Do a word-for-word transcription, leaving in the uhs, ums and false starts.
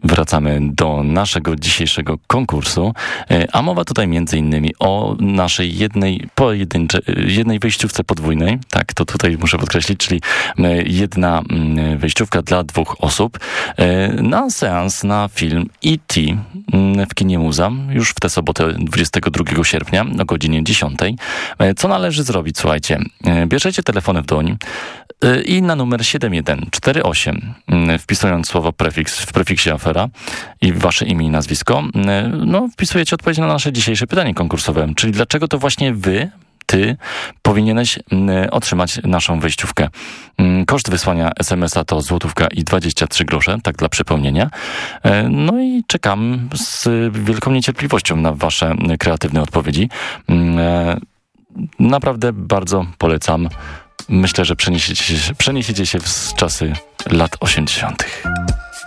Wracamy do naszego dzisiejszego konkursu, a mowa tutaj między innymi o naszej jednej pojedynczej, jednej wejściówce podwójnej, tak, to tutaj muszę podkreślić, czyli jedna wejściówka dla dwóch osób na seans, na film E T w kinie Muza, już w tę sobotę dwudziestego drugiego sierpnia o godzinie dziesiątej. Co należy zrobić? Słuchajcie, bierzecie telefony w dłoń i na numer siedem jeden cztery osiem, wpisując słowo prefiks w prefiksie afera i wasze imię i nazwisko, no wpisujecie odpowiedź na nasze dzisiejsze pytanie konkursowe, czyli dlaczego to właśnie wy, ty powinieneś otrzymać naszą wejściówkę. Koszt wysłania es em es a to złotówka i dwadzieścia trzy grosze, tak dla przypomnienia. No i czekam z wielką niecierpliwością na wasze kreatywne odpowiedzi. Naprawdę bardzo polecam. Myślę, że przeniesiecie się, przeniesiecie się w czasy lat osiemdziesiątych.